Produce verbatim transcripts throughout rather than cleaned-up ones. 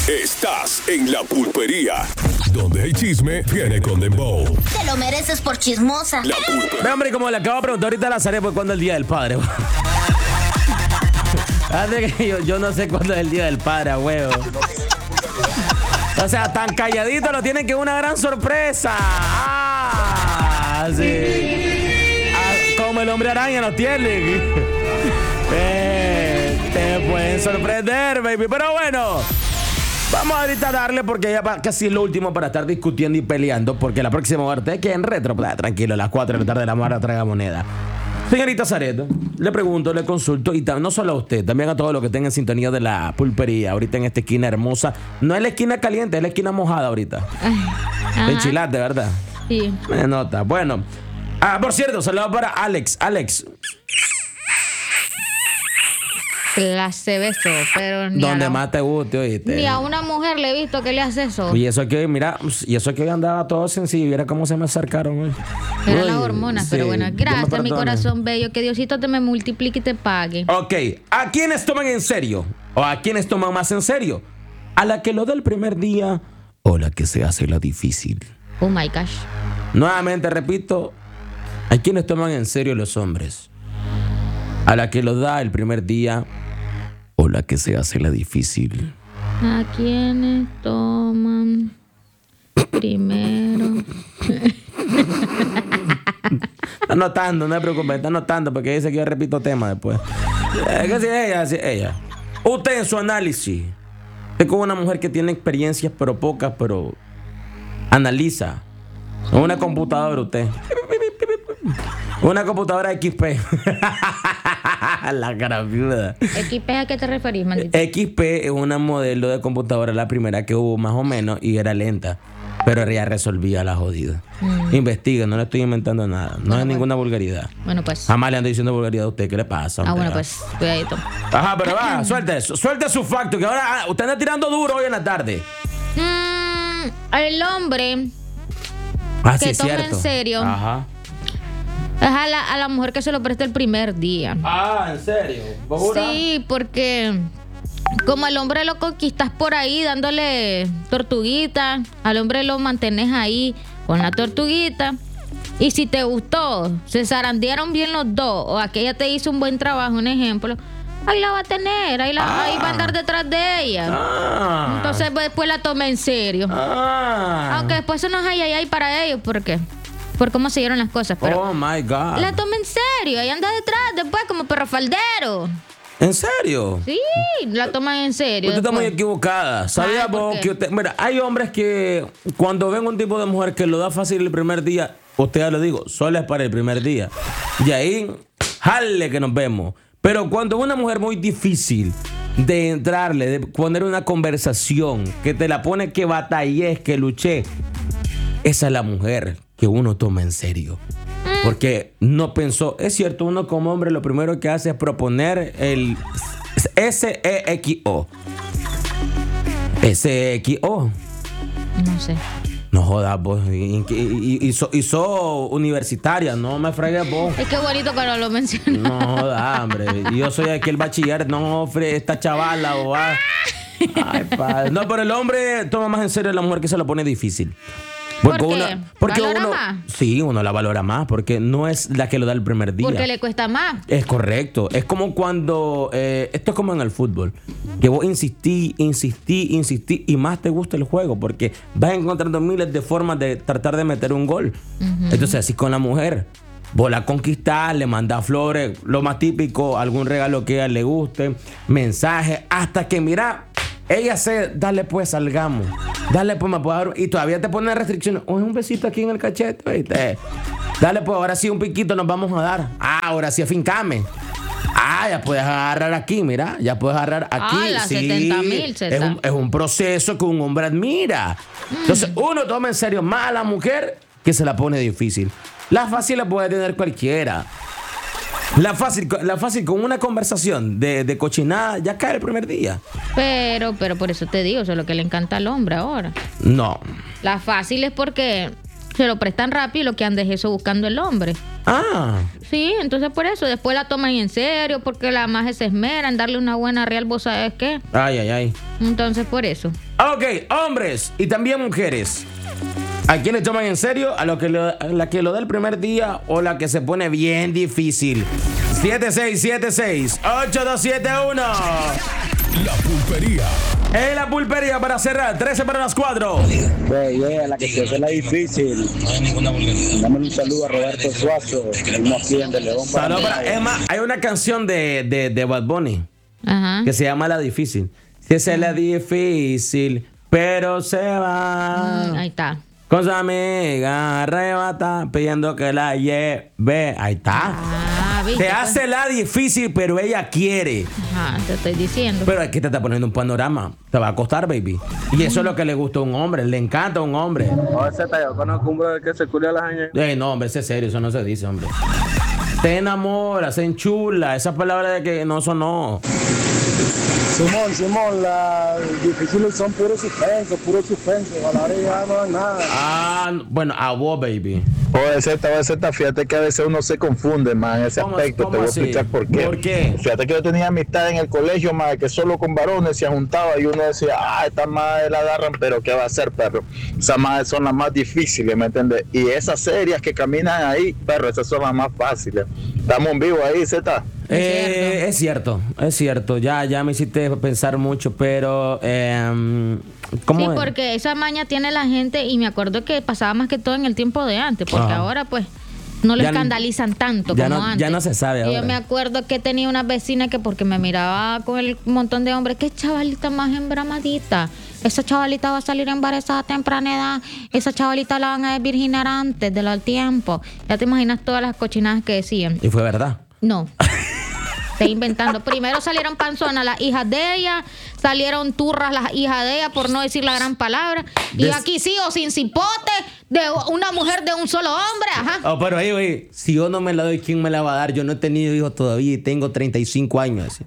Estás en La Pulpería, donde el chisme viene con dembow. Te lo mereces por chismosa. La Pulpería. Ve, hombre, como le acabo de preguntar ahorita a Nazaret, pues cuándo es el Día del Padre. que yo, yo no sé cuándo es el Día del Padre, huevo. O sea, tan calladito lo tienen que es una gran sorpresa. Ah, sí. Ah, como el hombre araña lo tiene. Eh, te pueden sorprender, baby. Pero bueno, vamos ahorita a darle porque ya va casi lo último para estar discutiendo y peleando. Porque la próxima parte que en retro, pues, tranquilo, a las cuatro de la tarde la Mara traga moneda. Señorita Zaret, le pregunto, le consulto, y no solo a usted, también a todos los que estén en sintonía de La Pulpería, ahorita en esta esquina hermosa. No es la esquina caliente, es la esquina mojada ahorita. De enchilate, ¿verdad? Sí. Me nota. Bueno. Ah, por cierto, saludos para Alex. Alex. Clase beso, pero ni Donde a, más te guste, oíste. ni a una mujer le he visto que le hace eso. Y eso que, mira, y eso que hoy andaba todo sencillo. Mira cómo se me acercaron hoy. Eran Uy, las hormonas, sí, pero bueno, Dios me gracias, mi perdone. corazón bello. Que Diosito te me multiplique y te pague. Ok, ¿a quiénes toman en serio? ¿O a quiénes toman más en serio? ¿A la que lo da el primer día o la que se hace la difícil? Oh my gosh. Nuevamente repito, ¿a quiénes toman en serio los hombres? ¿A la que lo da el primer día o la que se hace la difícil? ¿A quiénes toman primero? Está anotando, no se preocupe, está anotando porque dice que yo repito tema después. Es que si ella, si ella. Usted en su análisis es como una mujer que tiene experiencias pero pocas, pero analiza. En una computadora usted. Una computadora X P. La cara viuda. ¿X P a qué te referís, maldito? X P es una modelo de computadora, la primera que hubo más o menos, y era lenta. Pero ella resolvía la jodida. Mm. Investiga, no le estoy inventando nada. No bueno, es ninguna pues. vulgaridad. Bueno, pues. Jamás le ando diciendo vulgaridad a usted. ¿Qué le pasa? Ah, bueno, pues. Cuidadito. Ajá, pero va, suelte eso. Suelte su facto, que ahora usted anda tirando duro hoy en la tarde. Mm, el hombre ah, que sí, toma cierto. en serio. Ajá. Es a la, a la mujer que se lo presta el primer día. Ah, ¿en serio? ¿Bogura? Sí, porque como al hombre lo conquistas por ahí dándole tortuguita, al hombre lo mantenés ahí con la tortuguita. Y si te gustó, se zarandearon bien los dos, o aquella te hizo un buen trabajo, un ejemplo, ahí la va a tener, ahí, la, ah. ahí va a andar detrás de ella. Ah. Entonces después la toma en serio. Ah. Aunque después eso no es ay, ay, ay para ellos, ¿por qué? Por cómo se dieron las cosas, pero oh my God. la toma en serio, ahí anda detrás después como perro faldero. ¿En serio? Sí, la toman en serio. Usted después. está muy equivocada. ¿Sabía vos que usted... Mira, hay hombres que cuando ven un tipo de mujer que lo da fácil el primer día, usted ya lo digo, solo es para el primer día. Y ahí, jale que nos vemos. Pero cuando una mujer muy difícil de entrarle, de poner una conversación, que te la pone que batalles, que luché, esa es la mujer que uno toma en serio. Porque no pensó, es cierto, uno como hombre lo primero que hace es proponer el S E X O. S E X O. No sé. No jodas, vos. Y, y, y, y, so, y so universitaria, no me fregues vos. Es que bonito que no lo mencionas. No jodas, hombre. Yo soy aquí el bachiller, no ofre esta chavala o va. Ay, padre. No, pero el hombre toma más en serio a la mujer que se lo pone difícil. Porque ¿Por qué? Uno, porque ¿Valora uno, más? Sí, uno la valora más porque no es la que lo da el primer día. Porque le cuesta más. Es correcto. Es como cuando... Eh, esto es como en el fútbol. Que vos insistí, insistí, insistí y más te gusta el juego porque vas encontrando miles de formas de tratar de meter un gol. Uh-huh. Entonces así con la mujer. Vos la conquistás, le mandás flores, lo más típico, algún regalo que a ella le guste, mensajes, hasta que mira... Ella se, dale pues, salgamos. Dale pues, me puedo dar. Y todavía te ponen restricciones. Oye, un besito aquí en el cachete, ¿viste? Dale pues, ahora sí un piquito nos vamos a dar. Ah, ahora sí afincame. Ah, ya puedes agarrar aquí, mira. Ya puedes agarrar aquí. Ah, las sí, setenta mil, es un, es un proceso que un hombre admira. Mm. Entonces, uno toma en serio más a la mujer que se la pone difícil. La fácil la puede tener cualquiera. La fácil, la fácil con una conversación de, de cochinada ya cae el primer día. Pero, pero por eso te digo, eso es lo que le encanta al hombre ahora. No. La fácil es porque se lo prestan rápido y lo que anda es eso buscando el hombre. Ah. Sí, entonces por eso, después la toman en serio, porque la maje se esmera en darle una buena real, ¿vos sabés qué? Ay, ay, ay. Entonces por eso. Ok, hombres y también mujeres. ¿A quién le toman en serio? ¿A, lo que lo, a la que lo da el primer día o la que se pone bien difícil? siete seis siete seis, ocho dos siete uno. La Pulpería. En la pulpería para cerrar, trece para las cuatro. Pues yeah, la que se hace la difícil. Dame un saludo a Roberto Suazo, mismo aquí en De León. Salud para, es más, hay una canción de, de, de Bad Bunny Ajá. que se llama La Difícil. Si esa es la difícil, pero se va. Mm, ahí está. Con su amiga arrebata, pidiendo que la lleve. Ahí está. Ah, ¿viste? Te hace la difícil, pero ella quiere. Ajá, te estoy diciendo. Pero es que te está poniendo un panorama. Te va a costar, baby. Y eso es lo que le gusta a un hombre. Le encanta a un hombre. No, ese está yo conozco un brother que se culia las años. Ey, no, hombre, ese es serio. Eso no se dice, hombre. Te enamora, se enchula. Esas palabras de que no son no. Simón, Simón, las difíciles son puro suspenso, puro suspenso. A la hora ya no dan nada. Ah, bueno, a vos, baby. O Z, o Z, fíjate que a veces uno se confunde, man, en ese ¿Cómo- aspecto. cómo Te voy a así? explicar por qué. ¿Por qué? Fíjate que yo tenía amistad en el colegio, man, que solo con varones se juntaba y uno decía, ah, estas madres la agarran, pero ¿qué va a hacer, perro? Esas madres son las más difíciles, ¿me entiendes? Y esas serias que caminan ahí, perro, esas son las más fáciles. Estamos en vivo ahí, Z. Eh, es cierto, es cierto. Ya, ya me hiciste pensar mucho, pero eh, ¿cómo Sí, es? porque esa maña tiene la gente y me acuerdo que pasaba más que todo en el tiempo de antes, porque Ajá. ahora pues no lo Ya no- escandalizan tanto ya como no- antes. ya no se sabe Y yo ahora. me acuerdo que tenía una vecina que porque me miraba con el montón de hombres, qué chavalita más embramadita. Esa chavalita va a salir embarazada a temprana edad. Esa chavalita la van a desvirginar antes de lo del tiempo. Ya te imaginas todas las cochinadas que decían. Y fue verdad. No. Estoy inventando. Primero salieron panzonas las hijas de ella, salieron turras las hijas de ella, por no decir la gran palabra. Y Des- aquí sigo sin cipote de una mujer de un solo hombre. Ajá. Oh, pero ahí, güey, si yo no me la doy, ¿quién me la va a dar? Yo no he tenido hijos todavía y tengo treinta y cinco años. Así.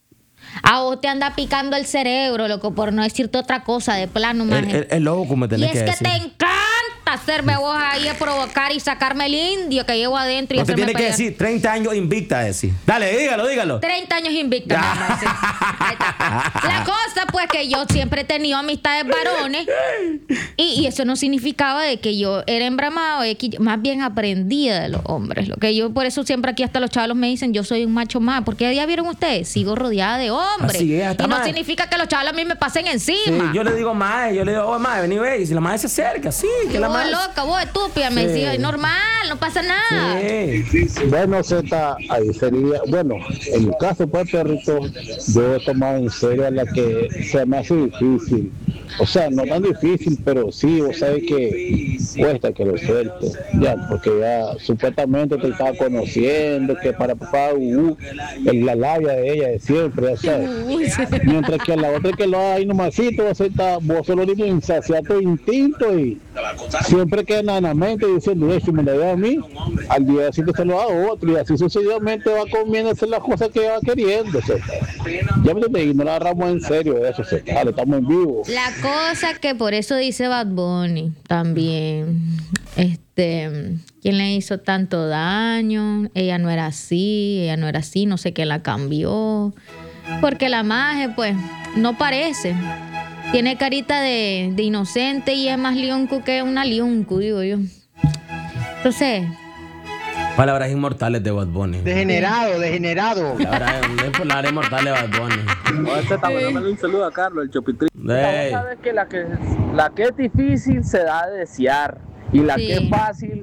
A vos te anda picando el cerebro, loco, por no decirte otra cosa de plano, El, maje. el, el loco me Y tenés es que que, decir. te encanta hacerme vos ahí a provocar y sacarme el indio que llevo adentro y No te hacerme tiene que pelear. decir treinta años invicta, decir. Dale, dígalo, dígalo. treinta años invicta. Ya. nada más, sí. Ahí está. La cosa, pues, que yo siempre he tenido amistades varones y, y eso no significaba de que yo era embramado, de que yo más bien aprendía de los hombres. Lo que yo, por eso siempre aquí hasta los chavos me dicen, yo soy un macho más, porque ya vieron ustedes, sigo rodeada de hombres. Así es, está y no mal. significa que los chavos a mí me pasen Sí, encima. yo le digo más, yo le digo, oh, más, vení, ve. Y si la madre se acerca, sí, que Y la vos madre. loca, vos estúpida, me Sí. decía, normal, no pasa nada. Sí. Bueno, Z, ahí sería, bueno, en mi caso, pues, perrito, yo he tomado en serio a la que se me hace difícil. O sea, no tan difícil, pero sí, vos sabés que cuesta que lo suelte. Ya, porque ya supuestamente te estaba conociendo, que para papá, uh, en la labia de ella de siempre, ya sabes. Mientras que a la otra que lo haga ahí nomasito, vos, está, vos solo dices insaciar tu instinto y siempre queda en la mente diciendo, "Eh, si me la dio a mí, al día siguiente se lo da a otro", y así sucesivamente va comiendo hacer las cosas que va queriendo. O sea, ya me entendí, no la agarramos en serio eso, o sea, dale, estamos en vivo. La cosa que por eso dice Bad Bunny también, este, ¿quién le hizo tanto daño? Ella no era así, ella no era así, no sé qué la cambió. Porque la maje, pues, no parece. Tiene carita de, de inocente y es más lioncu que una lioncu, digo yo. Entonces, Palabras inmortales de Bad Bunny. Degenerado, degenerado. Palabras, es palabras inmortales de Bad Bunny. No, este está bueno, dale un saludo a Carlos, el Chopitri. Ey. Sabes que la que la que es difícil se da a desear y la Sí. que es fácil,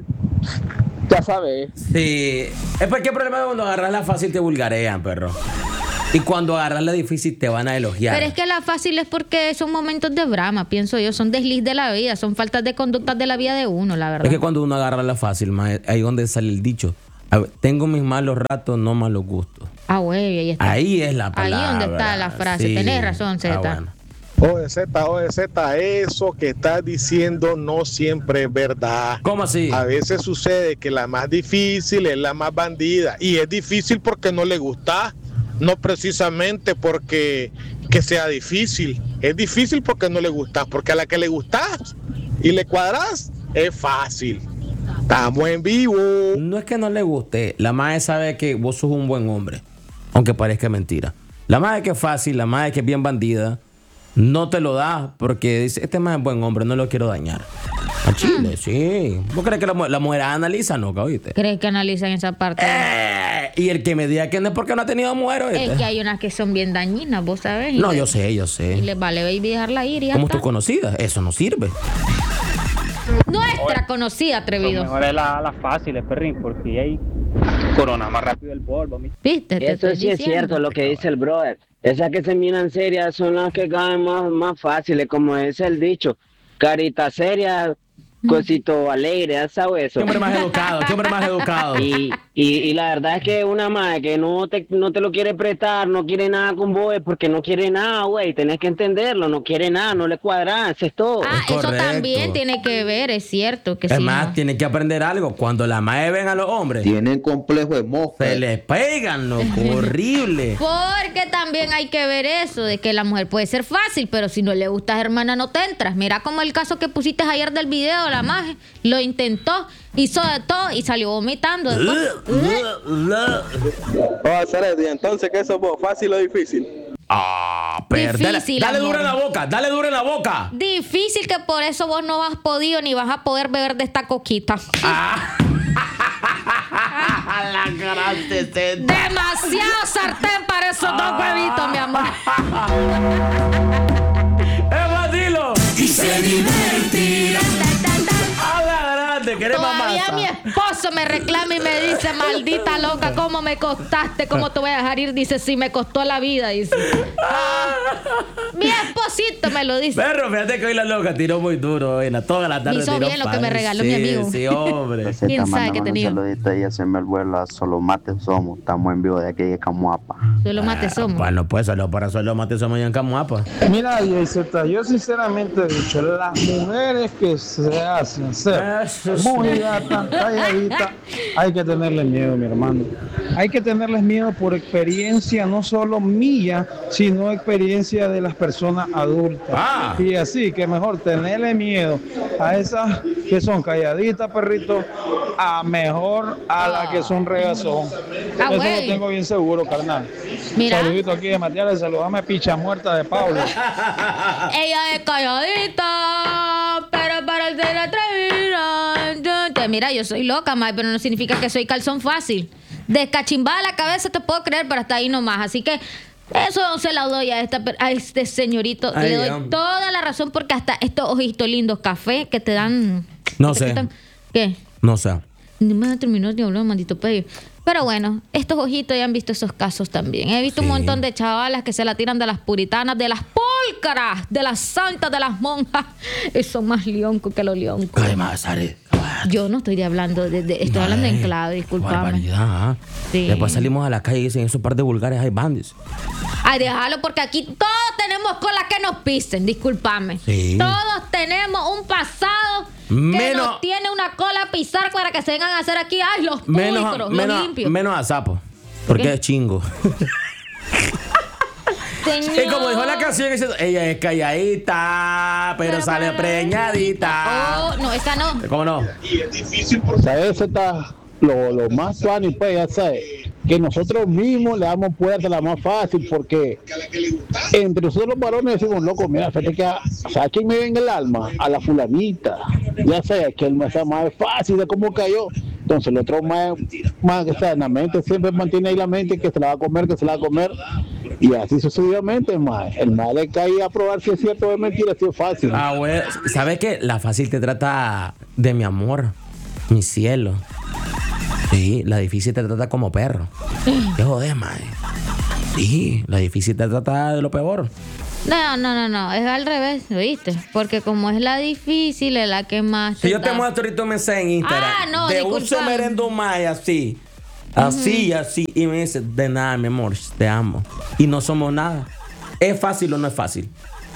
ya sabes. Sí. Es porque el problema es cuando agarras la fácil te vulgarean, perro. Y cuando agarras la difícil te van a elogiar. pero es que la fácil es porque son momentos de brama, pienso yo, son desliz de la vida, son faltas de conductas de la vida de uno, la verdad. Es que cuando uno agarra la fácil, ma, ahí es donde sale el dicho. A ver, tengo mis malos ratos, no malos gustos. Ah, güey, ahí está. Ahí es la Ahí palabra. donde está la frase. Sí. Tenés razón, Zeta. Ah, bueno. Oye, Z, oye, Z, eso que estás diciendo no siempre es verdad. ¿Cómo así? A veces sucede que la más difícil es la más bandida. Y es difícil porque no le gusta, no precisamente porque que sea difícil. Es difícil porque no le gustas, porque a la que le gustas y le cuadras, es fácil. Estamos en vivo. No es que no le guste. La madre sabe que vos sos un buen hombre. Aunque parezca mentira. La madre que es fácil, la madre que es bien bandida, no te lo da porque dice, este más es buen hombre, no lo quiero dañar. A Chile, sí. ¿Vos crees que la, mu- la mujer analiza? No, ¿oíste? ¿Crees que analizan esa parte? Eh, y el que me diga que no es porque no ha tenido mujer, ¿oíste? Es que hay unas que son bien dañinas, vos sabés. y No, le- yo sé, yo Y sé. les vale baby dejarla ir y ya Como está. tus conocidas, eso no sirve. Nuestra conocida, atrevido. Mejor es la, la fácil, perrín, porque ahí corona más rápido el polvo. mi- ¿Viste? Te Eso estoy sí es diciendo. cierto lo que dice el brother. Esas que se miran serias son las que caen más, más fáciles, como es el dicho. Carita seria, cosito alegre, ¿ya sabes eso? Qué hombre más educado, qué hombre más educado. Y, y, y la verdad es que una madre que no te, no te lo quiere prestar, no quiere nada con vos, es porque no quiere nada, güey. Tenés que entenderlo, no quiere nada, no le cuadra, eso es todo. Ah, Es eso correcto. también tiene que ver, es cierto. Que Es sí, más, no. tienen que aprender algo. Cuando la madre ven a los hombres, Tienen complejo de mosca. se les pegan, loco, horrible. Porque también hay que ver eso, de que la mujer puede ser fácil, pero si no le gustas, hermana, no te entras. Mira como el caso que pusiste ayer del video, la maje lo intentó, hizo de todo y salió vomitando después. Oh, Zaret, ¿y entonces qué sos vos? ¿Fácil o difícil? Ah, pero dale, Difícil, dale amor. duro en la boca, dale duro en la boca. Difícil que por eso vos no has podido ni vas a poder beber de esta coquita. Ah. La gran sesenta. Demasiado sartén para esos dos huevitos, mi amor. ¡Es vacilo! Y se divertirá. ¡A la grande! ¿Querés Todavía mamasa? mi esposo me reclama y me dice, maldita loca, ¿cómo me costaste? ¿Cómo te voy a dejar ir? Dice, sí, me costó la vida. Dice. Ah, mi esposito me lo dice. Perro, fíjate que hoy la loca tiró muy duro, en toda la tarde Me hizo tiró bien lo que padre. me regaló Sí, mi amigo. Sí, hombre. ¿Quién sabe qué tenía? Un saludito ahí, hacerme el vuelo a Solo Mate Somos. Estamos en vivo de aquí de Camuapa. Solo mate somos. Bueno, pues solo para solo mate somos en Camuapa. Mira, Yeseta, yo sinceramente he dicho, las mujeres que se hacen ser muy gata, calladita, hay que tenerle miedo, mi hermano. Hay que tenerles miedo por experiencia, no solo mía, sino experiencia de las personas adultas. Ah. Y así que mejor tenerle miedo a esas que son calladitas, perrito, a mejor a las que son regazón. Ah, Eso güey. lo tengo bien seguro, carnal. Mira. Saludito aquí de Matías, saludame picha muerta de Pablo. Ella es calladita, pero para el ser atrevida. Mira, yo soy loca, May, pero no significa que soy calzón fácil. Descachimbada la cabeza te puedo creer, pero hasta ahí nomás. Así que eso se lo doy a, esta, per- a este señorito. Ay, Le doy Dios. toda la razón porque hasta estos ojitos lindos café que te dan... No que te sé. quitan- ¿Qué? No sé. Ni me terminó de hablar, maldito pello. Pero bueno, estos ojitos ya han visto esos casos también. He visto un Sí. montón de chavalas que se la tiran de las puritanas, de las pólcaras, de las santas, de las monjas. Eso más leonco que los leoncos. Calma, Sare. Yo no estoy hablando, de, de- estoy hablando en clave, discúlpame. Barbaridad, ¿ah? Sí. Después salimos a la calle y dicen esos par de vulgares hay bandis. Ay, déjalo, porque aquí todos tenemos colas que nos pisen, discúlpame. Sí. Todos tenemos un pasado que Menos- nos tiene una cola a pisar para que se vengan a hacer aquí, ay, los Menos, pulcros, los menos, limpios. menos a sapo. Porque qué? es chingo. Señor. Y como dijo la canción, dice, ella es calladita, pero, Pero sale para- preñadita. Oh, no, esa no. ¿Cómo no? ¿Sabes? Está lo, lo más funny, pues, ya sabes, que nosotros mismos le damos puerta la más fácil, porque entre nosotros los varones decimos, loco, mira, fíjate que, a- ¿sabes quién me ve en el alma? A la fulanita. Ya sé, que él me está más fácil de cómo cayó. Entonces el otro más, más que está en la mente, siempre mantiene ahí la mente que se la va a comer, que se la va a comer. Y así sucesivamente, más. El más le cae a probar si es cierto o es mentira, si es fácil. Ah, güey. ¿Sabes qué? La fácil te trata de mi amor, mi cielo. Sí, la difícil te trata como perro. ¿Qué joder, madre? Sí, la difícil te trata de lo peor. No, no, no, no, es al revés, ¿oíste? Porque como es la difícil, es la que más Si yo te da. muestro ahorita un mensaje en Instagram Ah, no, de un disculpame. semerendo más así, así, así, y me dice, de nada, mi amor, te amo. Y no somos nada. ¿Es fácil o no es fácil?